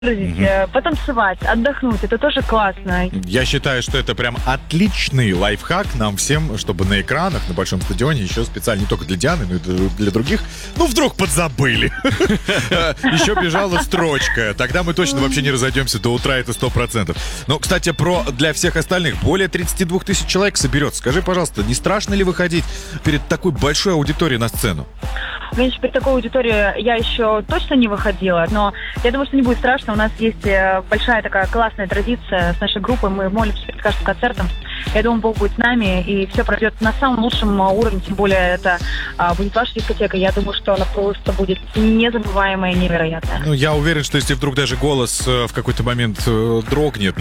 потанцевать, отдохнуть. Это тоже классно. Я считаю, что это прям отличный лайфхак нам всем, чтобы на экранах, на большом стадионе, еще специально не только для Дианы, но и для других, ну, вдруг подзабыли. Еще бежала строчка. Тогда мы точно вообще не разойдемся до утра, это 100%. Но, кстати, для всех остальных более 32 тысяч человек соберется. Скажи, пожалуйста, не страшно ли выходить перед такой большой аудиторией на сцену? Конечно, перед такой аудиторией я еще точно не выходила, но я думаю, что не будет страшно. У нас есть большая такая классная традиция с нашей группой. Мы молимся перед каждым концертом. Я думаю, Бог будет с нами, и все пройдет на самом лучшем уровне. Тем более, это будет ваша дискотека. Я думаю, что она просто будет незабываемая, невероятная. Ну, я уверен, что если вдруг даже голос в какой-то момент дрогнет,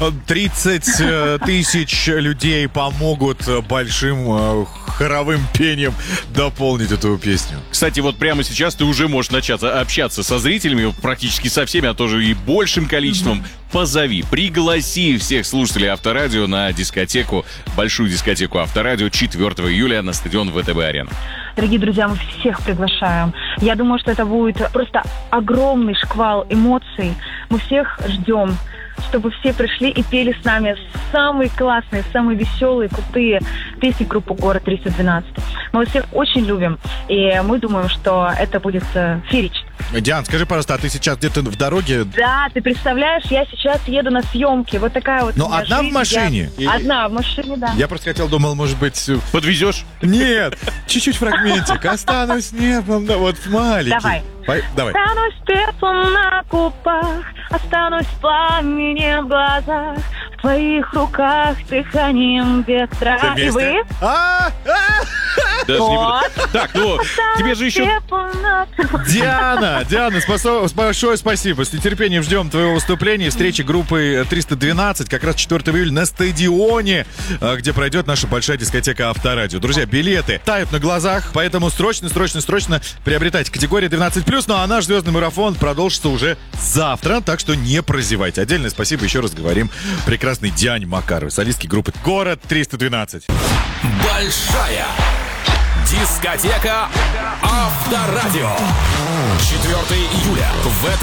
30 тысяч людей помогут большим хоровым пением дополнить эту песню. Кстати, вот прямо сейчас ты уже можешь начать общаться со зрителями, практически со всеми, а тоже и большим количеством. Позови, пригласи всех слушателей Авторадио на дискотеку, большую дискотеку Авторадио 4 июля на стадион ВТБ-арена. Дорогие друзья, мы всех приглашаем. Я думаю, что это будет просто огромный шквал эмоций. Мы всех ждем, чтобы все пришли и пели с нами самые классные, самые веселые, крутые песни группы «Город 312». Мы вас всех очень любим, и мы думаем, что это будет феерично. Диан, скажи, пожалуйста, а ты сейчас где-то в дороге? Да, ты представляешь, я сейчас еду на съемки. Вот такая вот. Но одна в машине? Одна в машине, да. Я просто думал, может быть... Подвезешь? Нет, чуть-чуть фрагментик. Останусь небом, да вот маленький. Давай. Останусь пеплом на губах, останусь пламенем в глазах, в твоих руках дыханием ветра. И вы? Даже не буду. Так, ну, тебе же еще... Диана, большое спасибо. С нетерпением ждем твоего выступления. Встречи группы 312 как раз 4 июля на стадионе, где пройдет наша большая дискотека Авторадио. Друзья, билеты тают на глазах, поэтому срочно приобретайте категорию 12+, ну а наш звездный марафон продолжится уже завтра, так что не прозевайте. Отдельное спасибо, еще раз говорим, прекрасной Диане Макаровой, солистке группы «Город 312». Большая дискотека Авторадио. 4 июля в